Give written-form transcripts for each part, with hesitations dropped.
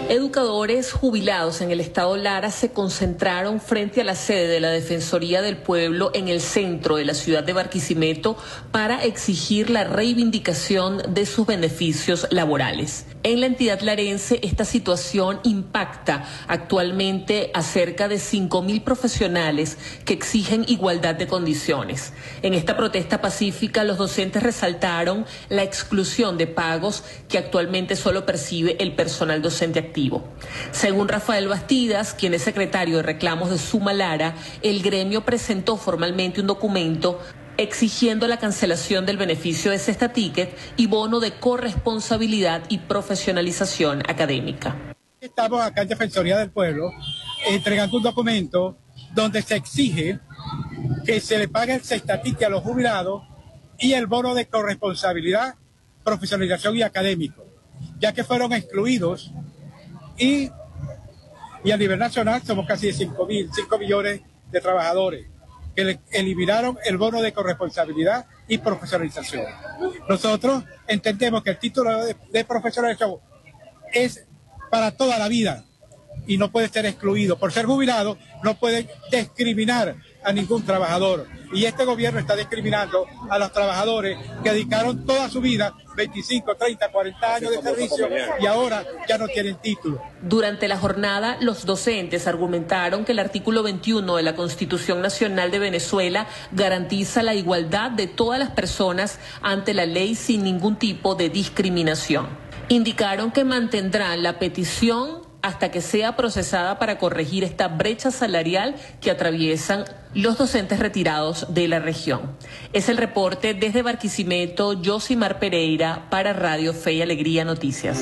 Educadores jubilados en el estado Lara se concentraron frente a la sede de la Defensoría del Pueblo en el centro de la ciudad de Barquisimeto para exigir la reivindicación de sus beneficios laborales. En la entidad larense, esta situación impacta actualmente a cerca de 5.000 profesionales que exigen igualdad de condiciones. En esta protesta pacífica, los docentes resaltaron la exclusión de pagos que actualmente solo percibe el personal docente activo. Según Rafael Bastidas, quien es secretario de reclamos de Suma Lara, el gremio presentó formalmente un documento exigiendo la cancelación del beneficio de cesta ticket y bono de corresponsabilidad y profesionalización académica. Estamos acá en Defensoría del Pueblo entregando un documento donde se exige que se le pague el cesta ticket a los jubilados y el bono de corresponsabilidad, profesionalización y académico, ya que fueron excluidos y a nivel nacional somos casi 5 millones de trabajadores que eliminaron el bono de corresponsabilidad y profesionalización. Nosotros entendemos que el título de profesionalización es para toda la vida y no puede ser excluido. Por ser jubilado no puede discriminar a ningún trabajador. Y este gobierno está discriminando a los trabajadores que dedicaron toda su vida, 25, 30, 40 años de servicio y ahora ya no tienen título. Durante la jornada, los docentes argumentaron que el artículo 21 de la Constitución Nacional de Venezuela garantiza la igualdad de todas las personas ante la ley sin ningún tipo de discriminación. Indicaron que mantendrán la petición hasta que sea procesada para corregir esta brecha salarial que atraviesan los docentes retirados de la región. Es el reporte desde Barquisimeto, Yosimar Pereira, para Radio Fe y Alegría Noticias.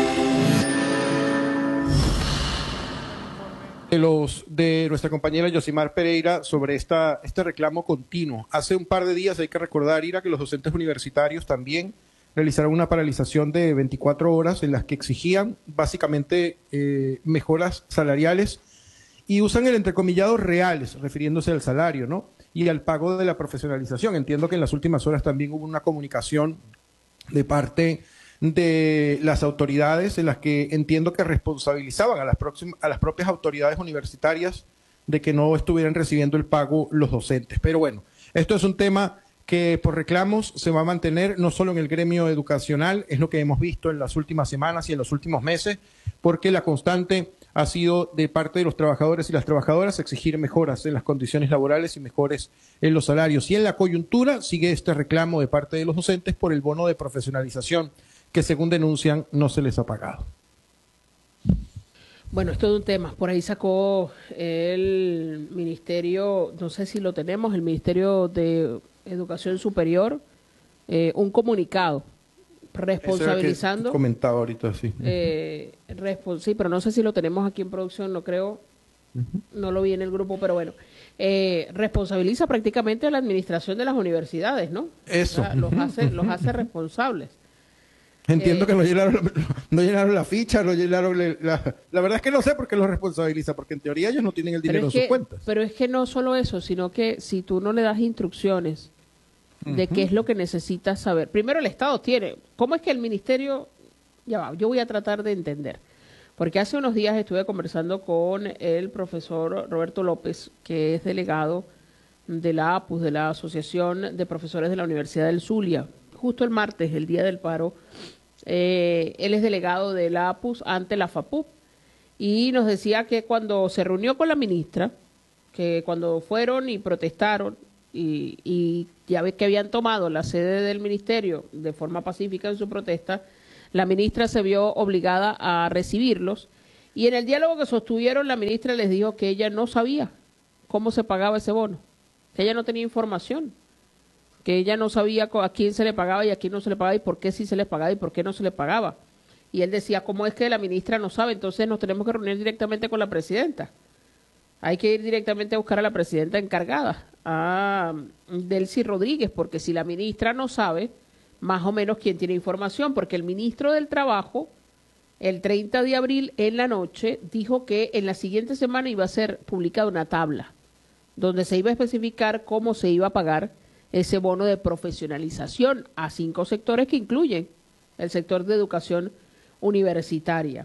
De nuestra compañera Yosimar Pereira sobre este reclamo continuo. Hace un par de días, hay que recordar, Ira, que los docentes universitarios también realizaron una paralización de 24 horas en las que exigían básicamente mejoras salariales y usan el entrecomillado reales, refiriéndose al salario, ¿no? Y al pago de la profesionalización. Entiendo que en las últimas horas también hubo una comunicación de parte de las autoridades en las que entiendo que responsabilizaban a las propias autoridades universitarias de que no estuvieran recibiendo el pago los docentes. Pero bueno, esto es un tema que por reclamos se va a mantener no solo en el gremio educacional, es lo que hemos visto en las últimas semanas y en los últimos meses, porque la constante ha sido de parte de los trabajadores y las trabajadoras exigir mejoras en las condiciones laborales y mejores en los salarios. Y en la coyuntura sigue este reclamo de parte de los docentes por el bono de profesionalización, que según denuncian no se les ha pagado. Bueno, esto es un tema. Por ahí sacó el ministerio, no sé si lo tenemos, el Ministerio de Educación Superior, un comunicado responsabilizando. Comentaba ahorita, sí. Sí, pero no sé si lo tenemos aquí en producción, no creo, no lo vi en el grupo, pero bueno. Responsabiliza prácticamente a la administración de las universidades, ¿no? Eso. O sea, los hace responsables. Entiendo que no llenaron la ficha, no llenaron la verdad es que no sé por qué los responsabiliza, porque en teoría ellos no tienen el dinero en sus cuentas. Pero es que no solo eso, sino que si tú no le das instrucciones de qué es lo que necesitas saber. Primero el Estado tiene, ¿cómo es que el ministerio? Ya va, yo voy a tratar de entender. Porque hace unos días estuve conversando con el profesor Roberto López, que es delegado de la APUS, de la Asociación de Profesores de la Universidad del Zulia. Justo el martes, el día del paro, él es delegado de la APUS ante la FAPUP. Y nos decía que cuando se reunió con la ministra, que cuando fueron y protestaron, y ya ves que habían tomado la sede del ministerio de forma pacífica en su protesta, la ministra se vio obligada a recibirlos y en el diálogo que sostuvieron la ministra les dijo que ella no sabía cómo se pagaba ese bono, que ella no tenía información, que ella no sabía a quién se le pagaba y a quién no se le pagaba y por qué sí se les pagaba y por qué no se les pagaba. Y él decía, ¿cómo es que la ministra no sabe? Entonces nos tenemos que reunir directamente con la presidenta. Hay que ir directamente a buscar a la presidenta encargada, a Delcy Rodríguez, porque si la ministra no sabe, más o menos quién tiene información, porque el ministro del Trabajo, el 30 de abril en la noche, dijo que en la siguiente semana iba a ser publicada una tabla, donde se iba a especificar cómo se iba a pagar ese bono de profesionalización a 5 sectores que incluyen el sector de educación universitaria.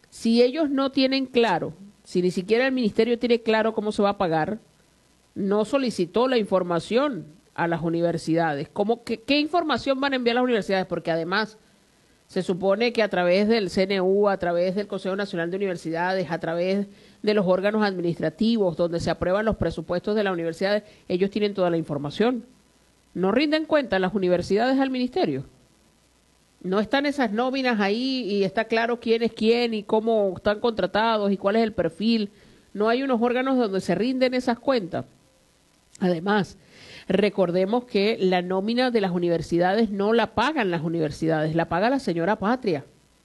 Si ellos no tienen claro, si ni siquiera el ministerio tiene claro cómo se va a pagar, no solicitó la información a las universidades. ¿Qué información van a enviar a las universidades? Porque además se supone que a través del CNU, a través del Consejo Nacional de Universidades, a través de los órganos administrativos donde se aprueban los presupuestos de las universidades, ellos tienen toda la información. No rinden cuenta las universidades al ministerio. No están esas nóminas ahí y está claro quién es quién y cómo están contratados y cuál es el perfil. No hay unos órganos donde se rinden esas cuentas. Además, recordemos que la nómina de las universidades no la pagan las universidades, la paga la señora Patria.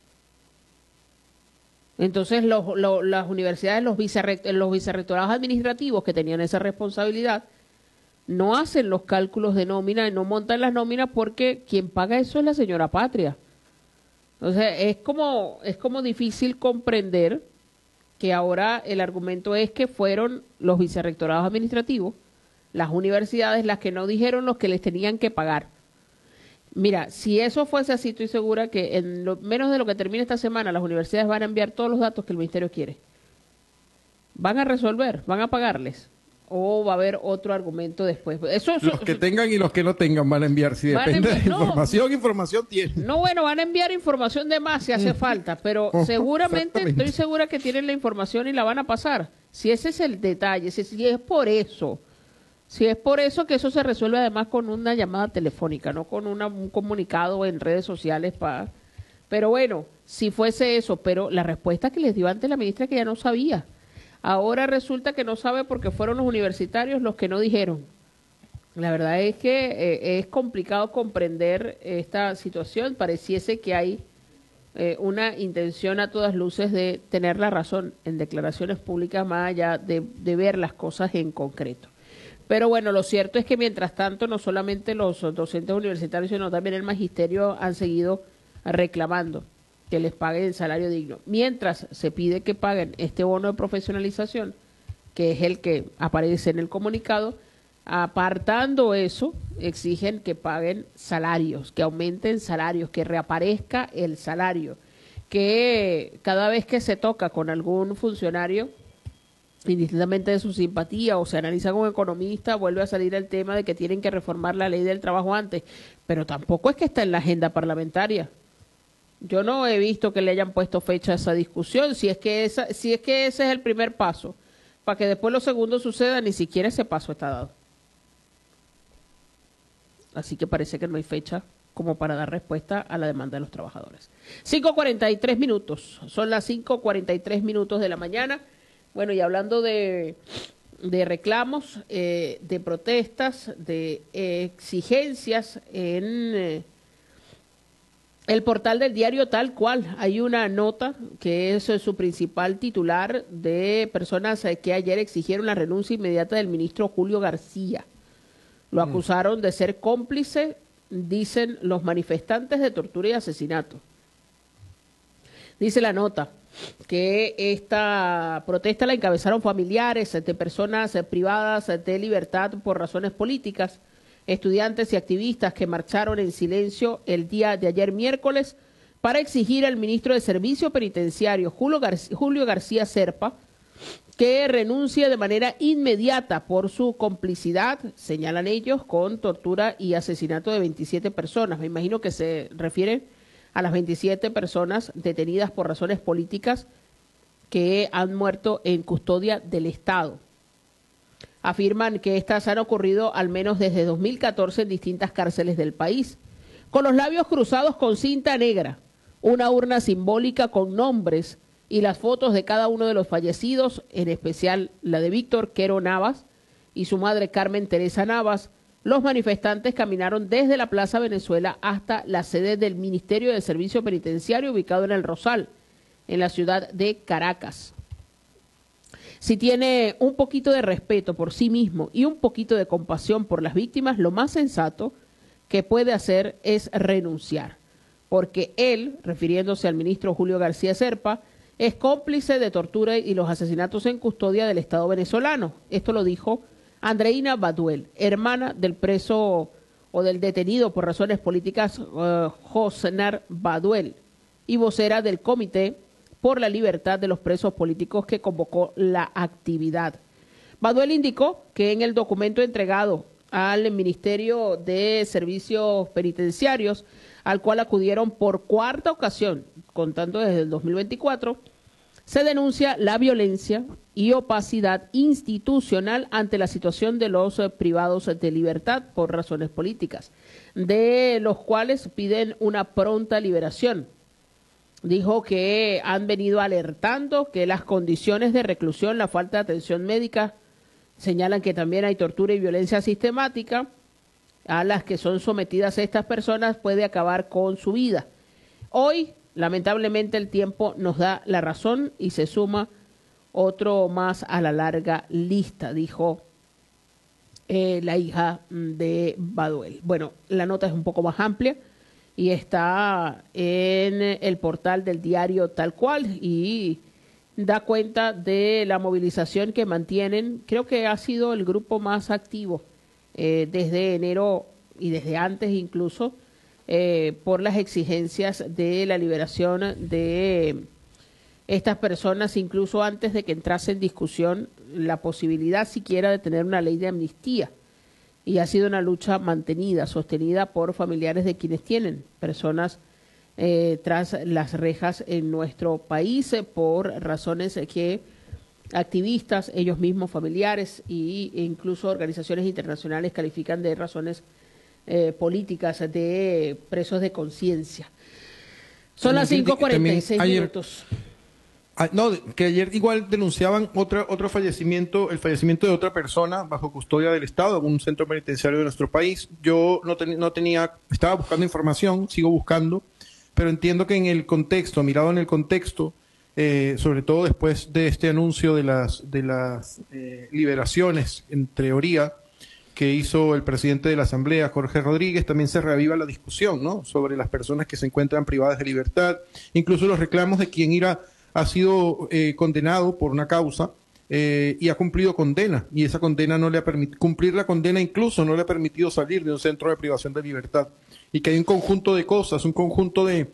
Entonces, las universidades, los vicerrectorados administrativos que tenían esa responsabilidad, no hacen los cálculos de nómina y no montan las nóminas porque quien paga eso es la señora Patria. Entonces, es como difícil comprender que ahora el argumento es que fueron los vicerrectorados administrativos, las universidades, las que no dijeron los que les tenían que pagar. Mira, si eso fuese así, estoy segura que en menos de lo que termine esta semana, las universidades van a enviar todos los datos que el ministerio quiere. Van a resolver, van a pagarles. O va a haber otro argumento después. Los que tengan y los que no tengan van a enviar. Si depende de información tienen. No, bueno, van a enviar información de más si hace falta, pero seguramente estoy segura que tienen la información y la van a pasar. Si ese es el detalle, si es por eso. Si es por eso que eso se resuelve además con una llamada telefónica, no con un comunicado en redes sociales. Pero bueno, si fuese eso, pero la respuesta que les dio antes la ministra es que ya no sabía. Ahora resulta que no sabe porque fueron los universitarios los que no dijeron. La verdad es que es complicado comprender esta situación. Pareciese que hay una intención a todas luces de tener la razón en declaraciones públicas más allá de ver las cosas en concreto. Pero bueno, lo cierto es que mientras tanto no solamente los docentes universitarios, sino también el magisterio han seguido reclamando que les paguen el salario digno. Mientras se pide que paguen este bono de profesionalización, que es el que aparece en el comunicado, apartando eso, exigen que paguen salarios, que aumenten salarios, que reaparezca el salario, que cada vez que se toca con algún funcionario, indistintamente de su simpatía o se analiza con un economista, vuelve a salir el tema de que tienen que reformar la ley del trabajo antes, pero tampoco es que está en la agenda parlamentaria. Yo no he visto que le hayan puesto fecha a esa discusión, si es que ese es el primer paso, para que después lo segundo suceda, ni siquiera ese paso está dado. Así que parece que no hay fecha como para dar respuesta a la demanda de los trabajadores. 5:43 minutos, son las 5:43 de la mañana. Bueno, y hablando de reclamos, de protestas, de exigencias en el portal del diario Tal Cual, hay una nota que es su principal titular de personas que ayer exigieron la renuncia inmediata del ministro Julio García. Lo acusaron de ser cómplice, dicen los manifestantes, de tortura y asesinato. Dice la nota que esta protesta la encabezaron familiares de personas privadas de libertad por razones políticas, estudiantes y activistas que marcharon en silencio el día de ayer miércoles para exigir al ministro de Servicio Penitenciario, Julio García Serpa, que renuncie de manera inmediata por su complicidad, señalan ellos, con tortura y asesinato de 27 personas. Me imagino que se refieren a las 27 personas detenidas por razones políticas que han muerto en custodia del Estado. Afirman que estas han ocurrido al menos desde 2014 en distintas cárceles del país, con los labios cruzados con cinta negra, una urna simbólica con nombres y las fotos de cada uno de los fallecidos, en especial la de Víctor Quero Navas y su madre Carmen Teresa Navas. Los manifestantes caminaron desde la Plaza Venezuela hasta la sede del Ministerio de Servicio Penitenciario, ubicado en El Rosal, en la ciudad de Caracas. Si tiene un poquito de respeto por sí mismo y un poquito de compasión por las víctimas, lo más sensato que puede hacer es renunciar, porque él, refiriéndose al ministro Julio García Serpa, es cómplice de tortura y los asesinatos en custodia del Estado venezolano. Esto lo dijo Andreina Baduel, hermana del preso o del detenido por razones políticas Josnar Baduel y vocera del Comité por la libertad de los presos políticos que convocó la actividad. Baduel indicó que en el documento entregado al Ministerio de Servicios Penitenciarios, al cual acudieron por cuarta ocasión, contando desde el 2024, se denuncia la violencia y opacidad institucional ante la situación de los privados de libertad por razones políticas, de los cuales piden una pronta liberación. Dijo que han venido alertando que las condiciones de reclusión, la falta de atención médica, señalan que también hay tortura y violencia sistemática a las que son sometidas estas personas, puede acabar con su vida. Hoy, lamentablemente, el tiempo nos da la razón y se suma otro más a la larga lista, dijo la hija de Baduel. Bueno, la nota es un poco más amplia y está en el portal del diario Tal Cual y da cuenta de la movilización que mantienen. Creo que ha sido el grupo más activo desde enero y desde antes incluso, por las exigencias de la liberación de estas personas, incluso antes de que entrase en discusión la posibilidad siquiera de tener una ley de amnistía. Y ha sido una lucha mantenida, sostenida por familiares de quienes tienen personas tras las rejas en nuestro país por razones que activistas, ellos mismos familiares e incluso organizaciones internacionales califican de razones políticas de presos de conciencia. Son las 5:46 minutos. No, que ayer igual denunciaban otro fallecimiento, el fallecimiento de otra persona bajo custodia del Estado en un centro penitenciario de nuestro país. Yo no tenía, estaba buscando información, sigo buscando, pero entiendo que en el contexto, mirado en el contexto, sobre todo después de este anuncio de las liberaciones, en teoría, que hizo el presidente de la Asamblea, Jorge Rodríguez, también se reaviva la discusión, ¿no?, sobre las personas que se encuentran privadas de libertad, incluso los reclamos de quien ha sido condenado por una causa y ha cumplido condena, y esa condena no le ha permitido, cumplir la condena incluso no le ha permitido salir de un centro de privación de libertad, y que hay un conjunto de cosas, un conjunto de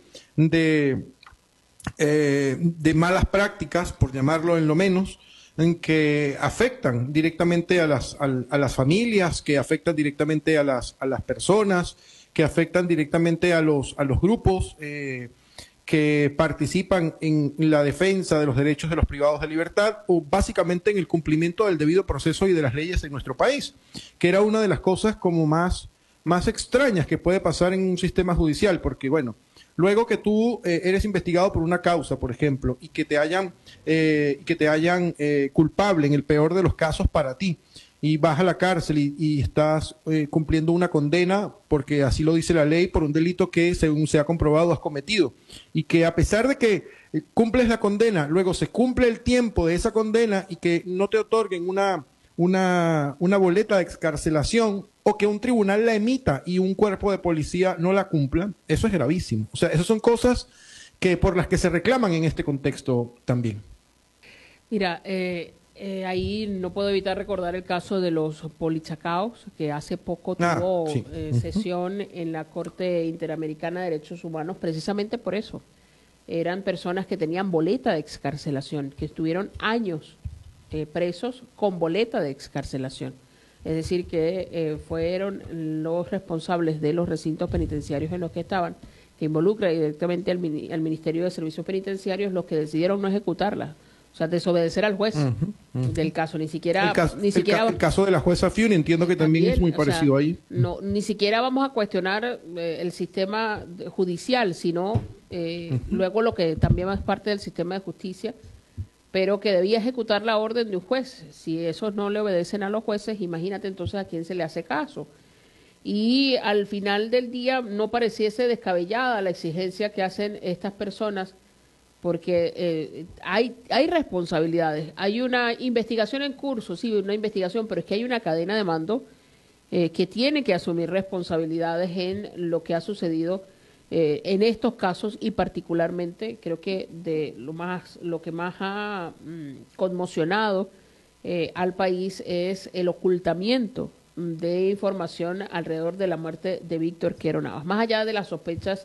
malas prácticas, por llamarlo en lo menos, en que afectan directamente a las familias, que afectan directamente a las personas, que afectan directamente a los grupos que participan en la defensa de los derechos de los privados de libertad, o básicamente en el cumplimiento del debido proceso y de las leyes en nuestro país, que era una de las cosas como más extrañas que puede pasar en un sistema judicial, porque bueno, luego que tú eres investigado por una causa, por ejemplo, y que te hayan culpable en el peor de los casos para ti, y vas a la cárcel y estás cumpliendo una condena, porque así lo dice la ley, por un delito que, según se ha comprobado, has cometido. Y que a pesar de que cumples la condena, luego se cumple el tiempo de esa condena y que no te otorguen una boleta de excarcelación, o que un tribunal la emita y un cuerpo de policía no la cumpla, eso es gravísimo. O sea, esas son cosas por las que se reclaman en este contexto también. Mira, ahí no puedo evitar recordar el caso de los polichacaos, que hace poco tuvo sesión en la Corte Interamericana de Derechos Humanos, precisamente por eso. Eran personas que tenían boleta de excarcelación, que estuvieron años presos con boleta de excarcelación. Es decir, que fueron los responsables de los recintos penitenciarios en los que estaban, que involucra directamente al Ministerio de Servicios Penitenciarios, los que decidieron no ejecutarla. O sea, desobedecer al juez del caso, ni siquiera... El caso de la jueza Fiuni, entiendo que también es muy parecido ahí. No, ni siquiera vamos a cuestionar el sistema judicial, sino luego lo que también es parte del sistema de justicia, pero que debía ejecutar la orden de un juez. Si esos no le obedecen a los jueces, imagínate entonces a quién se le hace caso. Y al final del día no pareciese descabellada la exigencia que hacen estas personas, porque hay responsabilidades. Hay una investigación en curso, sí, una investigación, pero es que hay una cadena de mando que tiene que asumir responsabilidades en lo que ha sucedido en estos casos, y particularmente creo que de lo que más ha conmocionado al país es el ocultamiento de información alrededor de la muerte de Víctor Quero Navas. Más allá de las sospechas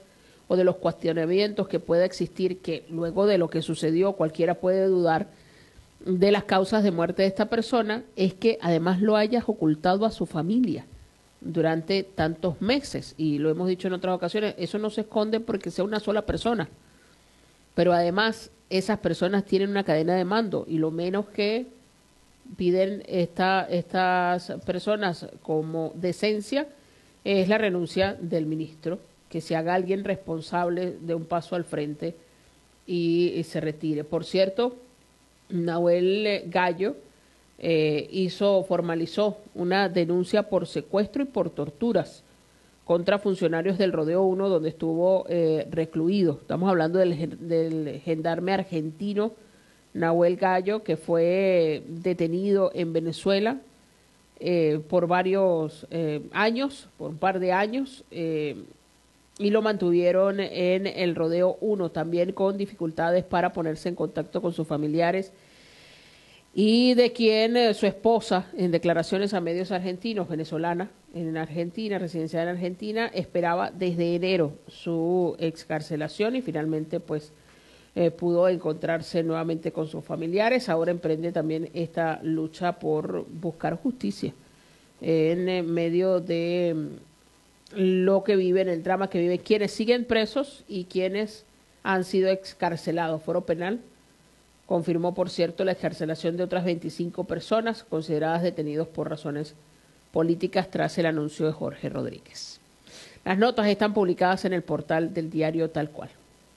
o de los cuestionamientos que pueda existir, que luego de lo que sucedió cualquiera puede dudar de las causas de muerte de esta persona, es que además lo hayas ocultado a su familia durante tantos meses. Y lo hemos dicho en otras ocasiones, eso no se esconde porque sea una sola persona. Pero además esas personas tienen una cadena de mando y lo menos que piden estas personas como decencia es la renuncia del ministro, que se haga alguien responsable de un paso al frente y se retire. Por cierto, Nahuel Gallo formalizó una denuncia por secuestro y por torturas contra funcionarios del Rodeo 1, donde estuvo recluido. Estamos hablando del gendarme argentino Nahuel Gallo, que fue detenido en Venezuela por varios años, por un par de años, y lo mantuvieron en el Rodeo 1, también con dificultades para ponerse en contacto con sus familiares, y de quien su esposa, en declaraciones a medios argentinos, venezolana, en Argentina, residenciada en Argentina, esperaba desde enero su excarcelación y finalmente pues pudo encontrarse nuevamente con sus familiares. Ahora emprende también esta lucha por buscar justicia en medio de lo que viven, el drama que viven quienes siguen presos y quienes han sido excarcelados. Foro Penal confirmó, por cierto, la excarcelación de otras 25 personas consideradas detenidos por razones políticas tras el anuncio de Jorge Rodríguez. Las notas están publicadas en el portal del diario Tal Cual.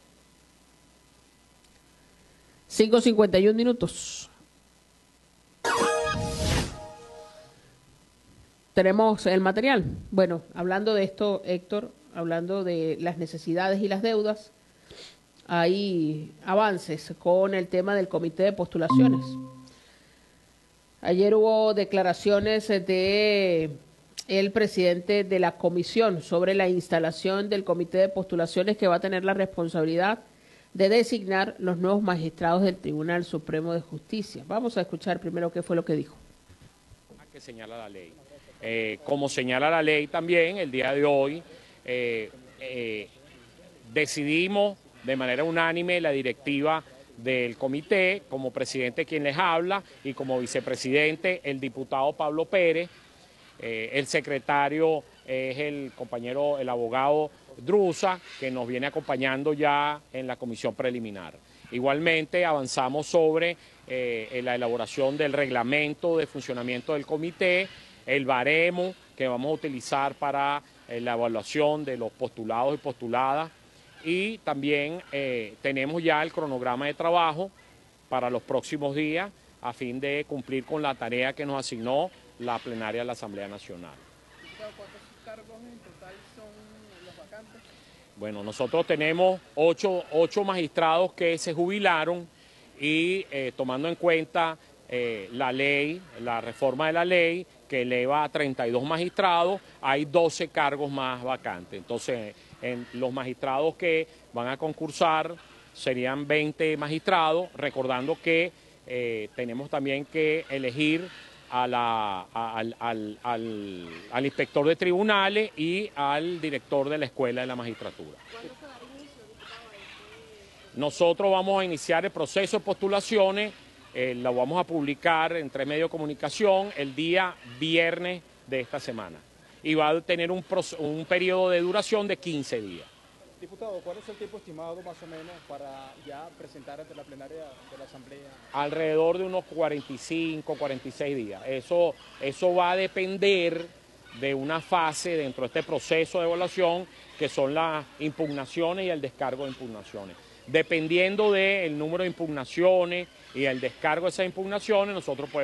5:51 minutos. Tenemos el material. Bueno, hablando de esto, Héctor, hablando de las necesidades y las deudas, hay avances con el tema del comité de postulaciones. Ayer hubo declaraciones de el presidente de la comisión sobre la instalación del comité de postulaciones que va a tener la responsabilidad de designar los nuevos magistrados del Tribunal Supremo de Justicia. Vamos a escuchar primero qué fue lo que dijo. Que señala la ley. Como señala la ley también, el día de hoy decidimos de manera unánime la directiva del comité, como presidente quien les habla y como vicepresidente el diputado Pablo Pérez, el secretario es el compañero, el abogado Drusa, que nos viene acompañando ya en la comisión preliminar. Igualmente avanzamos sobre la elaboración del reglamento de funcionamiento del comité, el baremo que vamos a utilizar para la evaluación de los postulados y postuladas, y también tenemos ya el cronograma de trabajo para los próximos días a fin de cumplir con la tarea que nos asignó la plenaria de la Asamblea Nacional. ¿Cuántos cargos en total son los vacantes? Bueno, nosotros tenemos ocho magistrados que se jubilaron y tomando en cuenta la ley, la reforma de la ley que eleva a 32 magistrados, hay 12 cargos más vacantes. Entonces, los magistrados que van a concursar serían 20 magistrados, recordando que tenemos también que elegir al inspector de tribunales y al director de la Escuela de la Magistratura. ¿Cuándo se dará inicio, diputado? Nosotros vamos a iniciar el proceso de postulaciones, lo vamos a publicar en 3 medios de comunicación el día viernes de esta semana y va a tener un periodo de duración de 15 días. Diputado, ¿cuál es el tiempo estimado más o menos para ya presentar ante la plenaria de la Asamblea? Alrededor de unos 45, 46 días. Eso va a depender de una fase dentro de este proceso de evaluación que son las impugnaciones y el descargo de impugnaciones. Dependiendo del número de impugnaciones y el descargo de esas impugnaciones, nosotros podemos